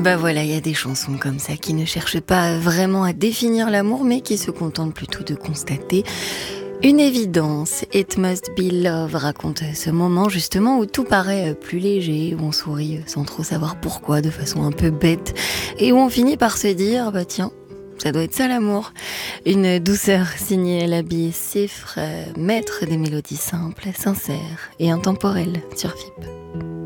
Bah voilà, il y a des chansons comme ça qui ne cherchent pas vraiment à définir l'amour, mais qui se contentent plutôt de constater une évidence. It Must Be Love raconte ce moment justement où tout paraît plus léger, où on sourit sans trop savoir pourquoi, de façon un peu bête, et où on finit par se dire, bah tiens, ça doit être ça l'amour. Une douceur signée Labi Siffre, maître des mélodies simples, sincères et intemporelles sur FIP.